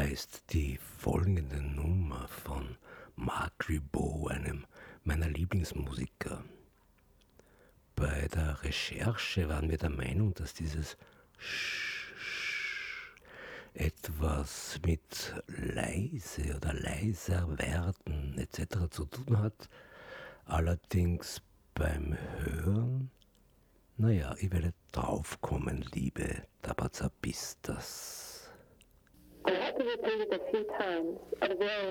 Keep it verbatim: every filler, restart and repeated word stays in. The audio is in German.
heißt die folgende Nummer von Marc Ribot, einem meiner Lieblingsmusiker. Bei der Recherche waren wir der Meinung, dass dieses Sch, Sch etwas mit leise oder leiser werden et cetera zu tun hat. Allerdings beim Hören, naja, ich werde draufkommen, liebe Tabazapistas. I have to repeat it a few times at varying